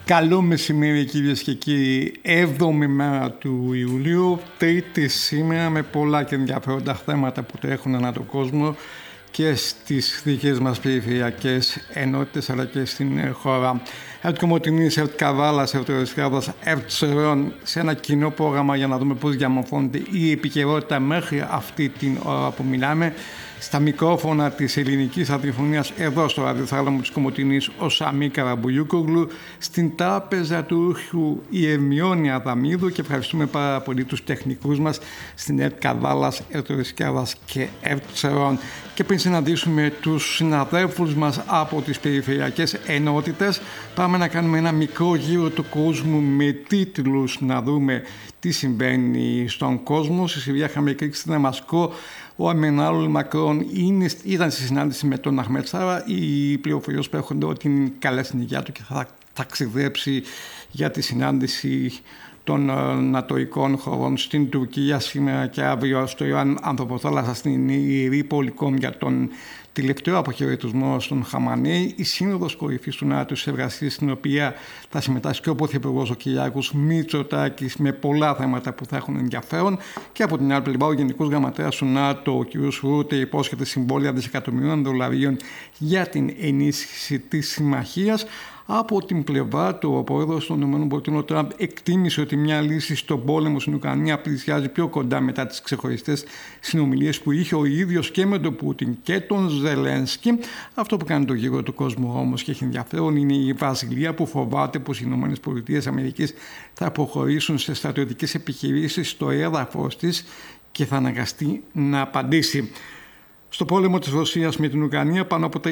Καλό μεσημέρι κυρίες και κύριοι, 7η μέρα του Ιουλίου, τρίτη σήμερα με πολλά και ενδιαφέροντα θέματα που τρέχουν ανά τον κόσμο και στις δικές μας περιφερειακές ενότητες αλλά και στην χώρα. ΕΡΤ Κομοτηνής, ΕΡΤ Καβάλας, ΕΡΤ Ορεσκάβας, ΕΡΤ Σερών σε ένα κοινό πρόγραμμα για να δούμε πώς διαμορφώνεται η επικαιρότητα μέχρι αυτή την ώρα που μιλάμε. Στα μικρόφωνα της ελληνικής αντιφωνίας εδώ στο ραδιοθάλαμο της Κομοτηνής ο Σαμί Καραμπουλιούκογλου, στην τράπεζα του Ρούχου η Ερμιόνη Αδαμίδου και ευχαριστούμε πάρα πολύ τους τεχνικούς μας στην ΕΡΤ Καβάλας, ΕΡΤ Ορεσκάβας και ΕΡΤ Σερών. Και πριν συναντήσουμε τους συναδέλφους μας από τις περιφερειακές ενότητες, πάμε να κάνουμε ένα μικρό γύρο του κόσμου με τίτλους να δούμε τι συμβαίνει στον κόσμο. Στη Συρία είχαμε εκρήξει στην Δαμασκό. Ο Εμμανουέλ Μακρόν ήταν στη συνάντηση με τον Αχμέτ Σάρα. Οι πληροφορίες που έρχονται ότι είναι καλά στην υγεία του και θα ταξιδέψει για τη συνάντηση των νατοικών χωρών στην Τουρκία σήμερα και αύριο στο Ιωάννη Ανθρωποθάλασσα στην Ιερή Πόλη για τον τελευταίο αποχαιρετισμό στον Χαμανέη. Η Σύνοδος Κορυφής του ΝΑΤΟ σε εργασία στην οποία θα συμμετάσχει και ο Πρωθυπουργός ο Κυριάκος Μητσοτάκης με πολλά θέματα που θα έχουν ενδιαφέρον. Και από την άλλη πλευρά, ο Γενικός Γραμματέας του ΝΑΤΟ, ο κ. Ρούτε, υπόσχεται συμβόλαια δισεκατομμυρίων δολαρίων για την ενίσχυση της συμμαχίας. Από την πλευρά του, ο πρόεδρος των ΗΠΑ Τραμπ εκτίμησε ότι μια λύση στον πόλεμο στην Ουκρανία πλησιάζει πιο κοντά μετά τις ξεχωριστές συνομιλίες που είχε ο ίδιος και με τον Πούτιν και τον Ζελένσκι. Αυτό που κάνει το γύρο του κόσμου όμως και έχει ενδιαφέρον είναι η Βραζιλία, που φοβάται πως οι ΗΠΑ θα προχωρήσουν σε στρατιωτικές επιχειρήσεις στο έδαφος της και θα αναγκαστεί να απαντήσει. Στο πόλεμο της Ρωσίας με την Ουκρανία, πάνω από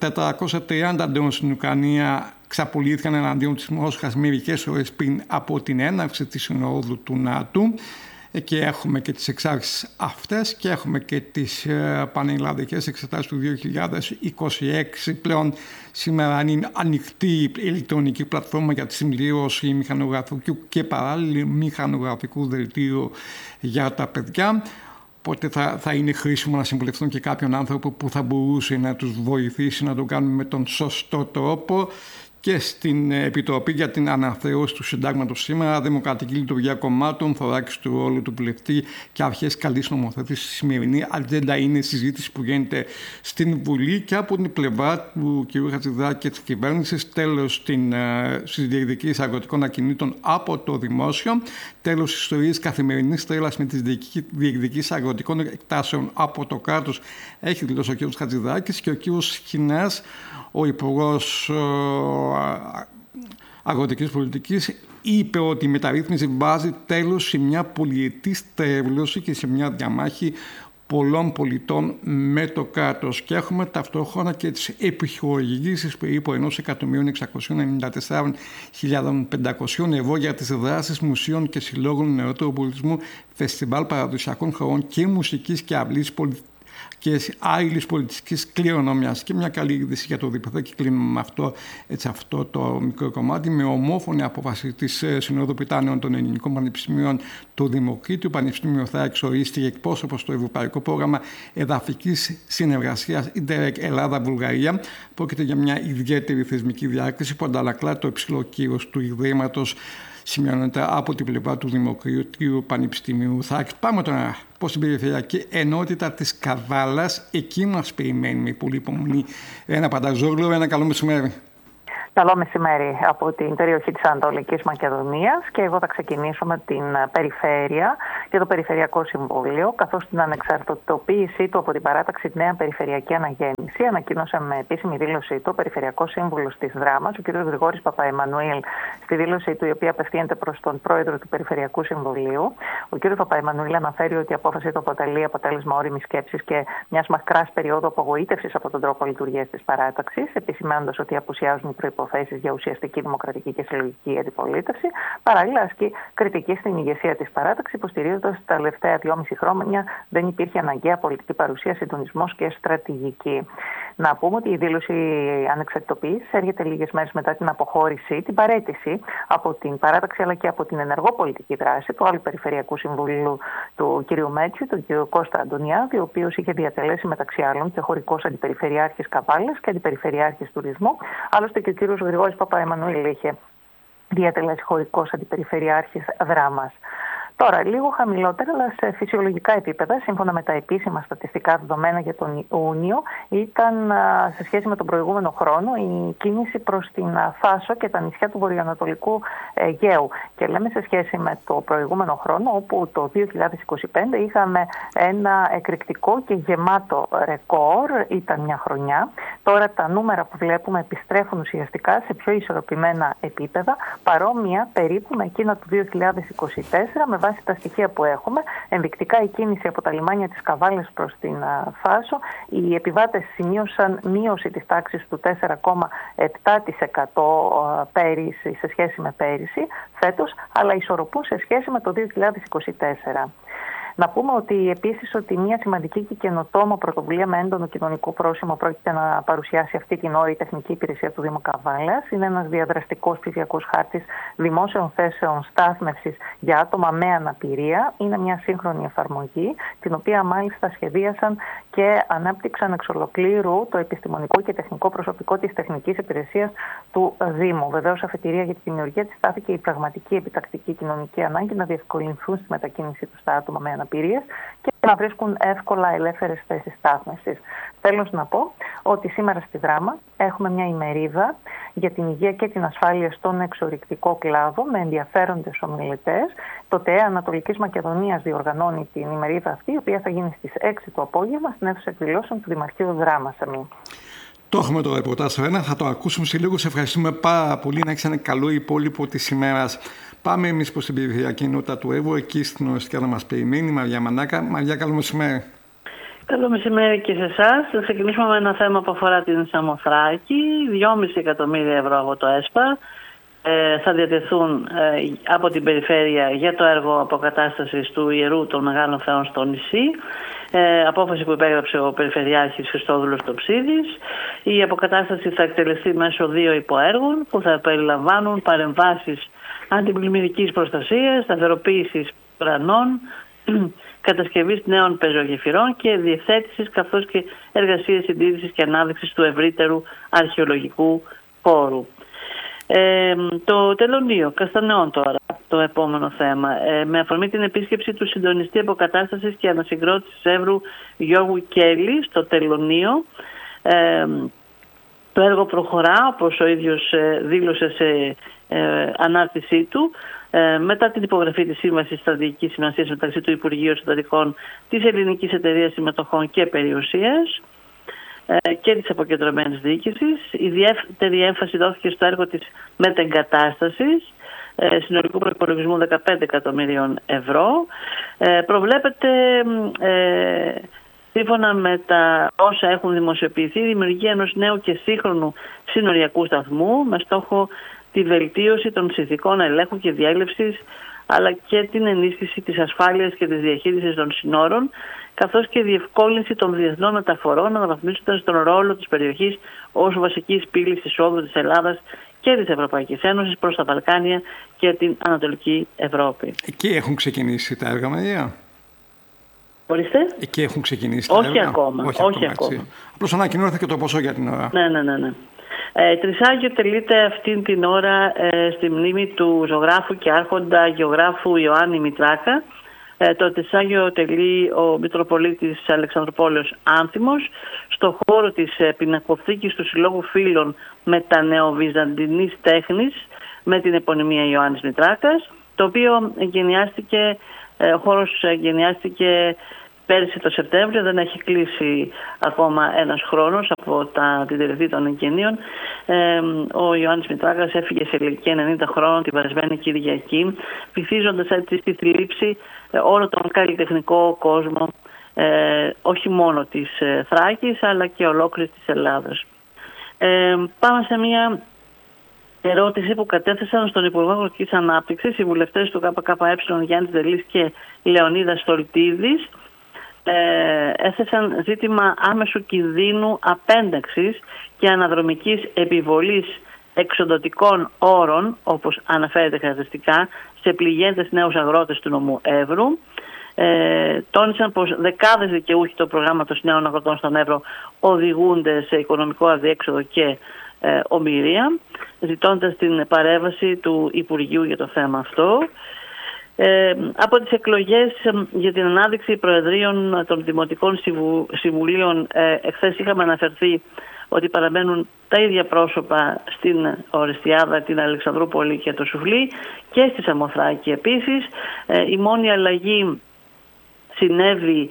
430 ντρόουν στην Ουκρανία ξαπολύθηκαν εναντίον της Μόσχας μερικές ώρες πριν από την έναρξη της συνόδου του ΝΑΤΟ. Και έχουμε και τις εξάρτησεις αυτές και έχουμε και τις πανελλαδικές εξετάσεις του 2026. Πλέον σήμερα είναι ανοιχτή η ηλεκτρονική πλατφόρμα για τη συμπλήρωση μηχανογραφικού και παράλληλου μηχανογραφικού δελτίου για τα παιδιά. Οπότε θα είναι χρήσιμο να συμβουλευτούν και κάποιον άνθρωπο που θα μπορούσε να τους βοηθήσει να το κάνουν με τον σωστό τρόπο. Και στην Επιτροπή για την Αναθεώρηση του Συντάγματος σήμερα, Δημοκρατική Λειτουργία Κομμάτων, θωράκιση του ρόλου του βουλευτή και αρχές καλής νομοθέτησης. Στη σημερινή ατζέντα είναι η συζήτηση που γίνεται στην Βουλή και από την πλευρά του κ. Χατζηδάκη και της κυβέρνησης. Τέλος στις διεκδικήσεις αγροτικών ακινήτων από το δημόσιο. Τέλος της ιστορίας καθημερινής τρέλας με τις διεκδικήσεις αγροτικών εκτάσεων από το κράτος. Έχει δηλώσει ο κ. Χατζηδάκης και ο κ. Σχοινάς, ο Υπουργός Αγροτικής Πολιτικής, είπε ότι η μεταρρύθμιση βάζει τέλος σε μια πολυετή στρέβλωση και σε μια διαμάχη πολλών πολιτών με το κράτος. Και έχουμε ταυτόχρονα και τις επιχορηγήσεις περίπου 1.694.500 ευρώ για τις δράσεις μουσείων και συλλόγων νεότερου πολιτισμού, φεστιβάλ παραδοσιακών χωρών και μουσικής και αυλής και άλλης πολιτιστικής κληρονομιάς. Και μια καλή είδηση για το ΔΠΘ και κλείνουμε με αυτό το μικρό κομμάτι, με ομόφωνη απόφαση της Συνόδου Πριτάνεων των Ελληνικών Πανεπιστημίων. Το Δημοκρίτιο Πανεπιστήμιο θα εξορίσει εκπρόσωπο στο Ευρωπαϊκό Πρόγραμμα Εδαφικής Συνεργασίας Interreg Ελλάδα-Βουλγαρία. Πρόκειται για μια ιδιαίτερη θεσμική διάκριση που αντανακλά το υψηλό κύρος του Ιδρύματος, σημειώνεται από την πλευρά του Δημοκρατίου Πανεπιστημίου. Θα πάμε τώρα προς την περιφερειακή ενότητα της Καβάλας. Εκεί μας περιμένει με πολύ υπομονή ένα Πανταζόγλου. Ένα καλό μεσημέρι. Καλό μεσημέρι από την περιοχή της Ανατολικής Μακεδονίας και εγώ θα ξεκινήσω με την περιφέρεια και το Περιφερειακό Συμβούλιο, καθώς την ανεξαρτητοποίησή του από την παράταξη Νέα Περιφερειακή Αναγέννηση ανακοίνωσε με επίσημη δήλωσή του ο Περιφερειακός Σύμβουλος της Δράμας, ο κ. Γρηγόρης Παπαεμμανουήλ, στη δήλωσή του, η οποία απευθύνεται προς τον πρόεδρο του Περιφερειακού Συμβουλίου. Ο κ. Παπαεμμανουήλ αναφέρει ότι η απόφαση του αποτελεί αποτέλεσμα όριμης σκέψης και μιας μακράς περίοδου απογοήτευσης από τον τρόπο λειτουργίας της παράταξης, επισημάνοντας ότι απουσιάζουν οι προϋποθέσεις για ουσιαστική δημοκρατική και συλλογική αντιπολίτευση. Παράλληλα, ασκεί κριτική στην ηγεσία της παράταξης, υποστηρίζοντας ότι τα τελευταία 2,5 χρόνια δεν υπήρχε αναγκαία πολιτική παρουσία, συντονισμός και στρατηγική. Να πούμε ότι η δήλωση ανεξαρτητοποίησης έρχεται λίγες μέρες μετά την αποχώρηση, την παραίτηση από την παράταξη αλλά και από την ενεργό πολιτική δράση του άλλου Περιφερειακού Συμβουλίου του κ. Μέτσιου, του κ. Κώστα Αντωνιάδη, ο οποίος είχε διατελέσει μεταξύ άλλων και χωρικός αντιπεριφερειάρχης Καβάλας και αντιπεριφερειάρχης Τουρισμού. Άλλωστε και ο κ. Γρηγόρης Παπαεμμανουήλ είχε διατελέσει χωρικός αντιπεριφερειάρχης Δράμας. Τώρα, λίγο χαμηλότερα, αλλά σε φυσιολογικά επίπεδα, σύμφωνα με τα επίσημα στατιστικά δεδομένα για τον Ιούνιο, ήταν σε σχέση με τον προηγούμενο χρόνο η κίνηση προς την Φάσο και τα νησιά του βορειοανατολικού Αιγαίου. Και λέμε σε σχέση με το προηγούμενο χρόνο, όπου το 2025 είχαμε ένα εκρηκτικό και γεμάτο ρεκόρ, ήταν μια χρονιά. Τώρα τα νούμερα που βλέπουμε επιστρέφουν ουσιαστικά σε πιο ισορροπημένα επίπεδα, παρόμοια περίπου με εκείνα του 2024, με βάση τα στοιχεία που έχουμε. Ενδεικτικά η κίνηση από τα λιμάνια της Καβάλας προς την Φάσο, οι επιβάτες σημείωσαν μείωση της τάξης του 4,7% πέρυσι σε σχέση με πέρυσι φέτος, αλλά ισορροπούν σε σχέση με το 2024. Να πούμε ότι επίσης ότι μια σημαντική και καινοτόμο πρωτοβουλία με έντονο κοινωνικό πρόσημο πρόκειται να παρουσιάσει αυτή την ώρα η Τεχνική Υπηρεσία του Δήμου Καβάλας. Είναι ένας διαδραστικός ψηφιακός χάρτης δημόσιων θέσεων στάθμευσης για άτομα με αναπηρία. Είναι μια σύγχρονη εφαρμογή, την οποία μάλιστα σχεδίασαν και ανάπτυξαν εξ ολοκλήρου το επιστημονικό και τεχνικό προσωπικό της Τεχνικής Υπηρεσίας του Δήμου. Βεβαίως, αφετηρία για τη δημιουργία της στάθηκε η πραγματική επιτακτική κοινωνική ανάγκη να διευκολυνθούν στη μετακίνησή τους τα άτομα με αναπηρία και να βρίσκουν εύκολα ελεύθερες θέσεις στάθμευσης. Θέλω να πω ότι σήμερα στη Δράμα έχουμε μια ημερίδα για την υγεία και την ασφάλεια στον εξορρυκτικό κλάδο με ενδιαφέροντες ομιλητές. Το ΤΕΕ Ανατολικής Μακεδονίας διοργανώνει την ημερίδα αυτή, η οποία θα γίνει στις 6 το απόγευμα στην αίθουσα εκδηλώσεων του Δημαρχείου Δράμας. Το έχουμε το ρεπορτάζ στο ένα, θα το ακούσουμε σε λίγο. Σε ευχαριστούμε πάρα πολύ, να έχεις ένα καλό υπόλοιπο της ημέρας. Πάμε εμείς προς την περιφερειακή ενότητα του Εύρου, εκεί στην οριστικά να μας περιμένει η Μαριά Μανάκα. Μαριά, καλό μεσημέρι. Καλό μεσημέρι και σε εσάς. Θα ξεκινήσουμε με ένα θέμα που αφορά την Σαμοθράκη. 2,5 εκατομμύρια ευρώ από το ΕΣΠΑ θα διατεθούν από την περιφέρεια για το έργο αποκατάστασης του Ιερού των Μεγάλων Θεών στο νησί. Απόφαση που υπέγραψε ο Περιφερειάρχης Χριστόδουλος Τοψίδης. Η αποκατάσταση θα εκτελεστεί μέσω 2 υποέργων που θα περιλαμβάνουν παρεμβάσεις αντιπλημμυρικής προστασίας, σταθεροποίησης βρανών, κατασκευής νέων πεζογεφυρών και διευθέτησης, καθώς και εργασίες συντήρησης και ανάδειξης του ευρύτερου αρχαιολογικού χώρου. Το Τελωνείο Καστανεών τώρα, το επόμενο θέμα, με αφορμή την επίσκεψη του συντονιστή αποκατάστασης και ανασυγκρότησης Εύρου Γιώργου Κέλλη στο Τελωνείο. Το έργο προχωρά, όπως ο ίδιος δήλωσε σε ανάρτησή του, μετά την υπογραφή της Σύμβασης Στρατηγικής Σημασίας μεταξύ του Υπουργείου Εσωτερικών, της Ελληνικής Εταιρείας Συμμετοχών και Περιουσίας και της αποκεντρωμένης διοίκησης. Ιδιαίτερη έμφαση δόθηκε στο έργο της μετεγκατάστασης συνολικού προϋπολογισμού 15 εκατομμυρίων ευρώ. Προβλέπεται, σύμφωνα με τα όσα έχουν δημοσιοποιηθεί, η δημιουργία ενός νέου και σύγχρονου συνοριακού σταθμού με στόχο τη βελτίωση των συνθηκών ελέγχου και διέλευσης, αλλά και την ενίσχυση της ασφάλειας και της διαχείρισης των συνόρων, καθώς και διευκόλυνση των διεθνών μεταφορών, αναβαθμίζοντας τον ρόλο της περιοχής ως βασικής πύλης εισόδου της Ελλάδας και της Ευρωπαϊκής Ένωσης προς τα Βαλκάνια και την Ανατολική Ευρώπη. Εκεί έχουν ξεκινήσει τα έργα, Μαρία. Ορίστε. Εκεί έχουν ξεκινήσει τα έργα. Όχι ακόμα. Απλώς ανακοινώθηκε και το ποσό για την ώρα. Ναι. Τρισάγιο τελείται αυτήν την ώρα στη μνήμη του ζωγράφου και άρχοντα γεωγράφου Ιωάννη Μητράκα. Το Τρισάγιο τελεί ο Μητροπολίτης Αλεξανδροπόλεως Άνθιμος στο χώρο της πινακοθήκης του Συλλόγου Φίλων Μετανεοβυζαντινής Τέχνης με την επωνυμία Ιωάννης Μητράκας, το οποίο ο χώρος γενιάστηκε πέρυσι το Σεπτέμβριο. Δεν έχει κλείσει ακόμα ένας χρόνος από την τελετή των εγγενείων. Ο Ιωάννης Μητράκας έφυγε σε ηλικία 90 χρόνων την περασμένη Κυριακή, βυθίζοντας έτσι στη θλίψη όλο τον καλλιτεχνικό κόσμο, όχι μόνο της Θράκης αλλά και ολόκληρης της Ελλάδας. Πάμε σε μια ερώτηση που κατέθεσαν στον Υπουργό Αγροτικής Ανάπτυξης οι βουλευτές του ΚΚΕ Γιάννης Δελής και Λεωνίδας Στολτίδης. Έθεσαν ζήτημα άμεσου κινδύνου απένταξης και αναδρομικής επιβολής εξοδοτικών όρων, όπως αναφέρεται χαρακτηριστικά, σε πληγέντες νέους αγρότες του νομού Εύρου. Τόνισαν πως δεκάδες δικαιούχοι του προγράμματος νέων αγροτών στον Εύρο οδηγούνται σε οικονομικό αδιέξοδο και ομηρία. ζητώντας την παρέμβαση του Υπουργείου για το θέμα αυτό. Από τις εκλογές για την ανάδειξη προεδρίων των Δημοτικών Συμβουλίων, εχθές είχαμε αναφερθεί ότι παραμένουν τα ίδια πρόσωπα στην Ορεστιάδα, την Αλεξανδρούπολη και το Σουφλί, και στη Σαμοθράκη επίσης. Η μόνη αλλαγή συνέβη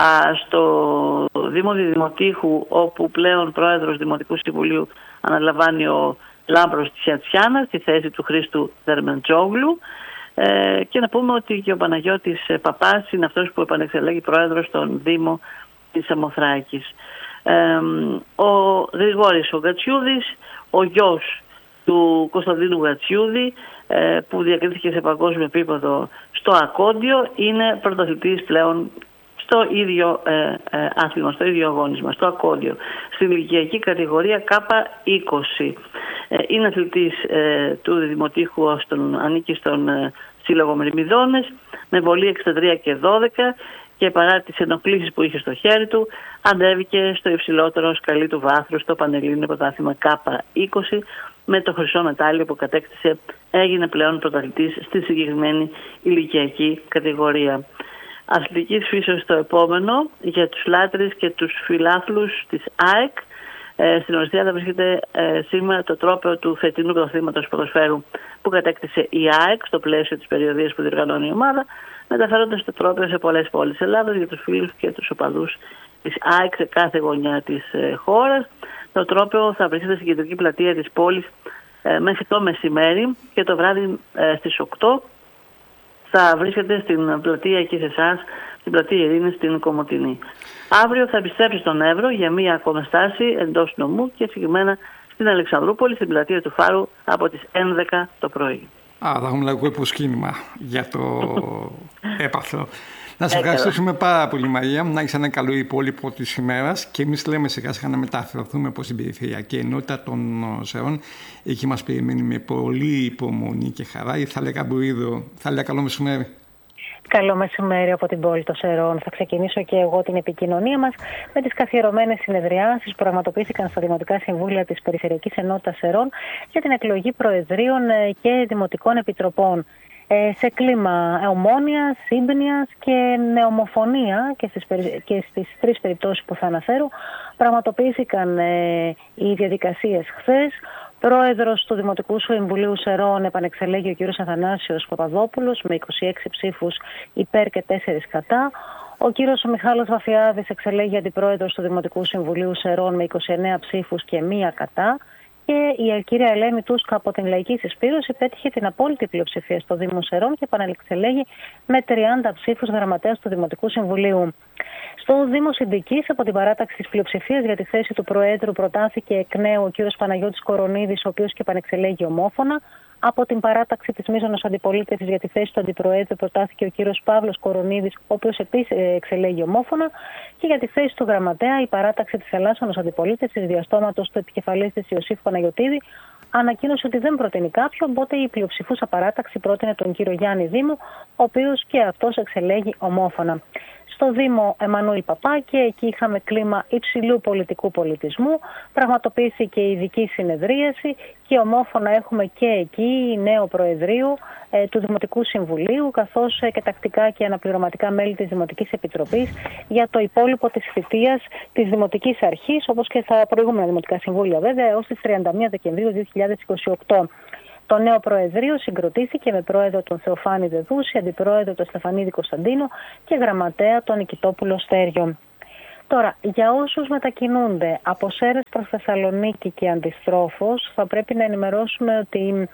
στο Δήμο Δημοτήχου, όπου πλέον πρόεδρος Δημοτικού Συμβουλίου αναλαμβάνει ο Λάμπρος Τσιατσιάνας στη θέση του Χρήστου Δερμεντζόγλου. Και να πούμε ότι και ο Παναγιώτης Παπάς είναι αυτός που επανεξελέγει πρόεδρος στον Δήμο της Σαμοθράκης. Ο Γρηγόρης ο Γκατσιούδης, ο γιος του Κωνσταντίνου Γκατσιούδη, που διακρίθηκε σε παγκόσμιο επίπεδο στο ακόντιο, είναι πρωταθλητής πλέον στο ίδιο άθλημα, στο ίδιο αγώνισμα, στο ακόντιο, στην ηλικιακή κατηγορία K20. Είναι αθλητής του Δημοτήχου, ανήκει στον Σύλλογο Μυρμηδόνες, με βολή 63 και 12, και παρά τις ενοχλήσεις που είχε στο χέρι του, ανέβηκε στο υψηλότερο σκαλί του βάθρου στο Πανελλήνιο Πρωτάθλημα K20, με το χρυσό μετάλλιο που κατέκτησε, έγινε πλέον πρωταθλητής στη συγκεκριμένη ηλικιακή κατηγορία. Αθλητικής φύσεως το επόμενο για τους λάτρεις και τους φιλάθλους της ΑΕΚ. Στην Ορεστιάδα βρίσκεται σήμερα το τρόπαιο του φετινού πρωταθλήματος ποδοσφαίρου που κατέκτησε η ΑΕΚ στο πλαίσιο της περιοδίας που διοργανώνει η ομάδα, μεταφέροντας το τρόπαιο σε πολλές πόλεις της Ελλάδας για τους φίλους και τους οπαδούς της ΑΕΚ σε κάθε γωνιά της χώρας. Το τρόπαιο θα βρίσκεται στην κεντρική πλατεία της πόλης μέχρι το μεσημέρι, και το βράδυ στις 8 θα βρίσκεται στην πλατεία εκεί σε εσάς, στην πλατεία Ειρήνης στην Κομοτηνή. Αύριο θα επιστρέψει στον Εύρο για μία ακόμα στάση εντός νομού, και συγκεκριμένα στην Αλεξανδρούπολη, στην πλατεία του Φάρου, από τις 11 το πρωί. Θα έχουμε λαϊκό υποσκήνημα για το έπαθλο. Να σε ευχαριστήσουμε πάρα πολύ, Μαρία. Να έχεις ένα καλό υπόλοιπο της ημέρας, και εμείς λέμε σιγά σιγά να μεταφερθούμε προς την περιφερειακή ενότητα των Σερών. Εκεί μας περιμένει με πολύ υπομονή και χαρά η Θαλία Μπουρίδο. Θαλία, καλό μεσημέρι. Καλό μεσημέρι από την πόλη των Σερών. Θα ξεκινήσω και εγώ την επικοινωνία μας με τις καθιερωμένες συνεδριάσεις που πραγματοποιήθηκαν στα Δημοτικά Συμβούλια της Περιφερειακής Ενότητας Σερών για την εκλογή προεδρίων και δημοτικών επιτροπών. Σε κλίμα ομόνοιας, σύμπνοιας και νεομοφωνία, και στις τρεις περιπτώσεις που θα αναφέρω, πραγματοποιήθηκαν οι διαδικασίες χθες. Πρόεδρος του Δημοτικού Συμβουλίου Σερών επανεξελέγει ο κ. Αθανάσιος Παπαδόπουλος με 26 ψήφους υπέρ και 4 κατά. Ο κ. Μιχάλος Βαφιάδης εξελέγει αντιπρόεδρος του Δημοτικού Συμβουλίου Σερών με 29 ψήφους και 1 κατά. Και η κυρία Ελένη Τούσκα από την Λαϊκή Συσπήρωση πέτυχε την απόλυτη πλειοψηφία στο Δήμο Σερών και επανεξελέγει με 30 ψήφους γραμματέας του Δημοτικού Συμβουλίου. Στο Δήμο Συντικής, από την παράταξη της πλειοψηφίας για τη θέση του Προέδρου, προτάθηκε εκ νέου ο κ. Παναγιώτης Κορονίδης, ο οποίος και επανεξελέγει ομόφωνα. Από την παράταξη της μείζωνος αντιπολίτευσης για τη θέση του Αντιπροέδρου προτάθηκε ο κ. Παύλος Κορονίδης, ο οποίος επίσης εξελέγει ομόφωνα. Και για τη θέση του Γραμματέα, η παράταξη της ελάσσονος αντιπολίτευσης διαστόματος του επικεφαλής της Ιωσήφ Παναγιωτίδη ανακοίνωσε ότι δεν προτείνει κάποιον, οπότε η πλειοψηφούσα παράταξη πρότεινε τον κύριο Γιάννη Δήμο, ο οποίος και αυτός εξελέγει ομόφωνα. Στο Δήμο Εμμανουήλ Παπάκη, εκεί είχαμε κλίμα υψηλού πολιτικού πολιτισμού, πραγματοποιήθηκε η ειδική συνεδρίαση και ομόφωνα έχουμε και εκεί νέο Προεδρείο του Δημοτικού Συμβουλίου, καθώς και τακτικά και αναπληρωματικά μέλη της Δημοτικής Επιτροπής για το υπόλοιπο της θητείας της Δημοτικής Αρχής, όπως και στα προηγούμενα Δημοτικά Συμβούλια βέβαια, έως τις 31 Δεκεμβρίου 2028. Το νέο Προεδρείο συγκροτήθηκε με πρόεδρο τον Θεοφάνη Δεδούση, αντιπρόεδρο τον Στεφανίδη Κωνσταντίνο και γραμματέα τον Νικητόπουλο Στέριο. Τώρα, για όσους μετακινούνται από Σέρρες προς Θεσσαλονίκη και αντιστρόφως, θα πρέπει να ενημερώσουμε ότι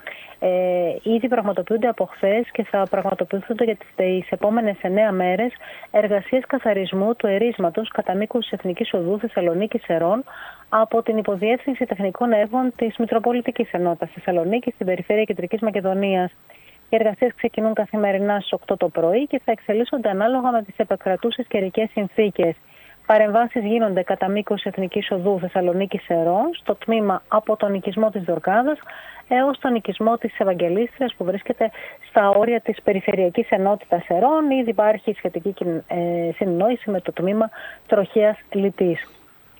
ήδη πραγματοποιούνται από χθες και θα πραγματοποιηθούν για τις επόμενες 9 μέρες εργασίες καθαρισμού του ερίσματος κατά μήκους της Εθνικής Οδού Θεσσαλονίκη Σερών από την Υποδιεύθυνση Τεχνικών Έργων της Μητροπολιτικής Ενότητας Θεσσαλονίκη στην περιφέρεια Κεντρικής Μακεδονίας. Οι εργασίες ξεκινούν καθημερινά στις 8 το πρωί και θα εξελίσσονται ανάλογα με τις επικρατούσες καιρικές συνθήκες. Παρεμβάσεις γίνονται κατά μήκος Εθνικής Οδού Θεσσαλονίκη Σερών, στο τμήμα από τον οικισμό της Δορκάδας έως τον οικισμό της Ευαγγελίστριας που βρίσκεται στα όρια της Περιφερειακής Ενότητας Σερών. Ήδη υπάρχει σχετική συνεννόηση με το τμήμα Τροχέας Λιτής.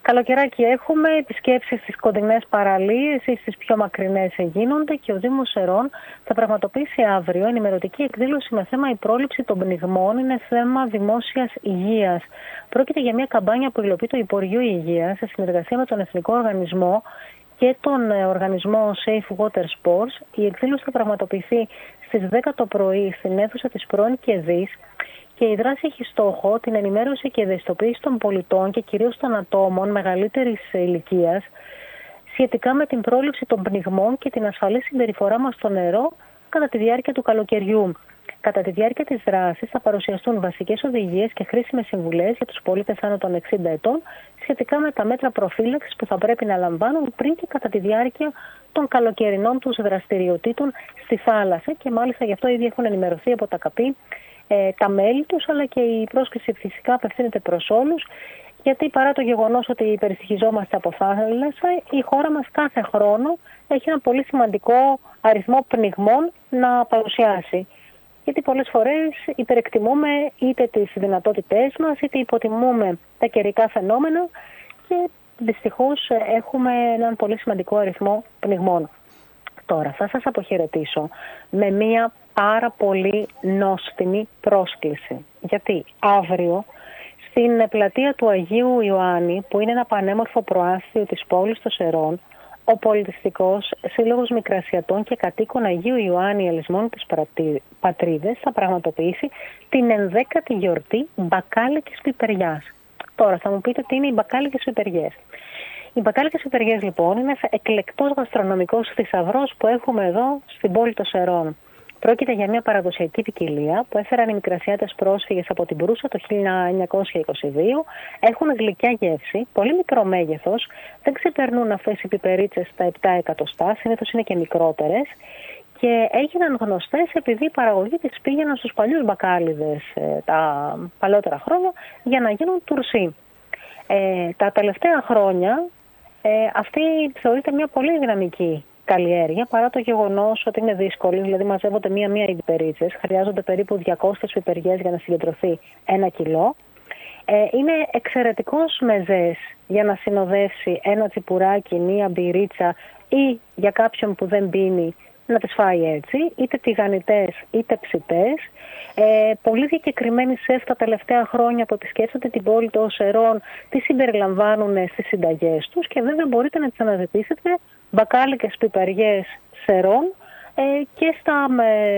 Καλοκαιράκι έχουμε, επισκέψεις στις κοντινές παραλίες ή στις πιο μακρινές γίνονται και ο Δήμος Σερών θα πραγματοποιήσει αύριο ενημερωτική εκδήλωση με θέμα η πρόληψη των πνιγμών. Είναι θέμα δημόσιας υγείας. Πρόκειται για μια καμπάνια που υλοποιεί το Υπουργείο Υγείας σε συνεργασία με τον Εθνικό Οργανισμό και τον οργανισμό Safe Water Sports. Η εκδήλωση θα πραγματοποιηθεί στις 10 το πρωί στην αίθουσα της πρώην ΚΕΔΙΣ. Και η δράση έχει στόχο την ενημέρωση και ευαισθητοποίηση των πολιτών και κυρίως των ατόμων μεγαλύτερης ηλικίας σχετικά με την πρόληψη των πνιγμών και την ασφαλή συμπεριφορά μας στο νερό κατά τη διάρκεια του καλοκαιριού. Κατά τη διάρκεια της δράσης θα παρουσιαστούν βασικές οδηγίες και χρήσιμες συμβουλές για τους πολίτες άνω των 60 ετών σχετικά με τα μέτρα προφύλαξης που θα πρέπει να λαμβάνουν πριν και κατά τη διάρκεια των καλοκαιρινών τους δραστηριοτήτων στη θάλασσα. Και μάλιστα γι' αυτό ήδη έχουν ενημερωθεί από τα ΚΑΠΗ τα μέλη τους, αλλά και η πρόσκληση φυσικά απευθύνεται προς όλους, γιατί παρά το γεγονός ότι υπερστοιχιζόμαστε από θάλασσα, η χώρα μας κάθε χρόνο έχει ένα πολύ σημαντικό αριθμό πνιγμών να παρουσιάσει. Γιατί πολλές φορές υπερεκτιμούμε είτε τις δυνατότητές μας, είτε υποτιμούμε τα καιρικά φαινόμενα και δυστυχώς έχουμε έναν πολύ σημαντικό αριθμό πνιγμών. Τώρα θα σας αποχαιρετήσω με μία πάρα πολύ νόστιμη πρόσκληση. Γιατί αύριο στην πλατεία του Αγίου Ιωάννη, που είναι ένα πανέμορφο προάστιο της πόλης των Σερών, ο Πολιτιστικός Σύλλογος Μικρασιατών και Κατοίκων Αγίου Ιωάννη Ελισμών της Πατρίδες θα πραγματοποιήσει την 11η γιορτή μπακάλικης πιπεριάς. Τώρα θα μου πείτε τι είναι οι μπακάλικες πιπεριές. Οι μπακάλικες πιπεριές λοιπόν είναι ένας εκλεκτός γαστρονομικός θησαυρός που έχουμε εδώ στην πόλη των Σερών. Πρόκειται για μια παραδοσιακή ποικιλία που έφεραν οι μικρασιάτες πρόσφυγες από την Προύσα το 1922. Έχουν γλυκιά γεύση, πολύ μικρό μέγεθος, δεν ξεπερνούν αυτές οι πιπερίτσες τα 7 εκατοστά, συνήθως είναι και μικρότερες. Και έγιναν γνωστές επειδή η παραγωγή της πήγαιναν στους παλιούς μπακάλιδες τα παλαιότερα χρόνια για να γίνουν τουρσί. Τα τελευταία χρόνια αυτή θεωρείται μια πολύ δυναμική καλλιέργεια, παρά το γεγονός ότι είναι δύσκολη, δηλαδή μαζεύονται μία-μία οι πιπερίτσες, χρειάζονται περίπου 200 πιπεριές για να συγκεντρωθεί 1 κιλό. Είναι εξαιρετικός μεζές για να συνοδεύσει ένα τσιπουράκι, μία μπυρίτσα ή για κάποιον που δεν πίνει να τις φάει έτσι, είτε τηγανιτές είτε ψητές. Πολύ διακεκριμένοι σεφ τα τελευταία χρόνια που επισκέφτονται την πόλη των Σερών τις συμπεριλαμβάνουν στις συνταγές τους και βέβαια μπορείτε να τις αναζητήσετε μπακάλικες πιπεριές Σερών και στα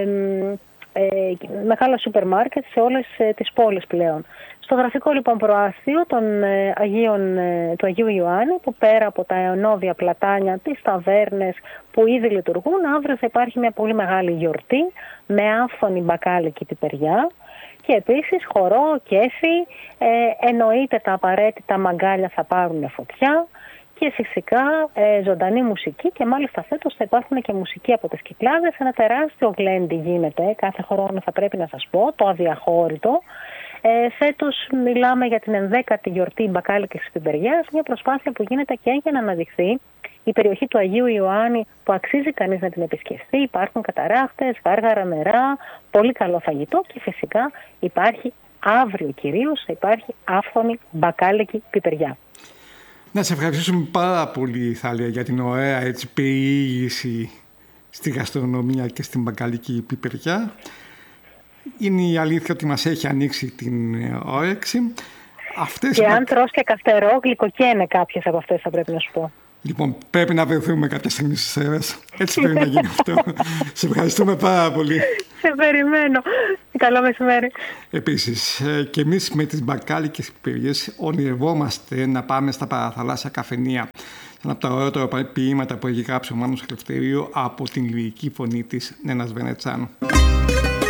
μεγάλα σούπερ μάρκετ σε όλες τις πόλεις πλέον. Στο γραφικό λοιπόν προάστιο του Αγίου Ιωάννη, που πέρα από τα ενώδια πλατάνια, τις ταβέρνες που ήδη λειτουργούν, αύριο θα υπάρχει μια πολύ μεγάλη γιορτή με άφθονη μπακάλικη πιπεριά και επίσης χορό, κέφι, εννοείται τα απαραίτητα μαγκάλια θα πάρουν φωτιά και φυσικά ζωντανή μουσική και μάλιστα φέτος θα υπάρχουν και μουσική από τις Κυκλάδες. Ένα τεράστιο γλέντι γίνεται κάθε χρόνο, θα πρέπει να σας πω, το αδιαχώρητο. Φέτος μιλάμε για την 11η γιορτή μπακάλικης πιπεριάς, μια προσπάθεια που γίνεται και για να αναδειχθεί η περιοχή του Αγίου Ιωάννη που αξίζει κανείς να την επισκεφθεί. Υπάρχουν καταράχτες, γάργαρα νερά, πολύ καλό φαγητό και φυσικά υπάρχει αύριο κυρίως, θα υπάρχει άφθονη μπακάλικη πιπεριά. Να σε ευχαριστήσουμε πάρα πολύ, Θάλια, για την ωραία περιήγηση στη γαστρονομία και στην μπακάλικη πιπεριά. Είναι η αλήθεια ότι μας έχει ανοίξει την όρεξη. Και αν τρως και καυτερό, γλυκοκαίνε κάποιες από αυτές, θα πρέπει να σου πω. Λοιπόν, πρέπει να βρεθούμε κάποια στιγμή στις Σέρες. Έτσι πρέπει να γίνει αυτό. Σε ευχαριστούμε πάρα πολύ. Σε περιμένω. Καλό μεσημέρι. Επίσης, και εμείς με τις μπακάλικες πιπεριές ονειρευόμαστε να πάμε στα παραθαλάσσια καφενεία. Ένα από τα ωραιότερα ποίηματα που έχει γράψει ο Μάνος Ελευθερίου από την λυρική φωνή της Νένας Βενετσάνου.